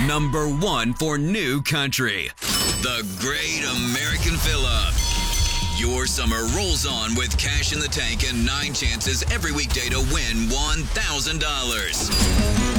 Number 1 for New Country. The Great American Fill-Up. Your summer rolls on with cash in the tank and 9 chances every weekday to win $1,000.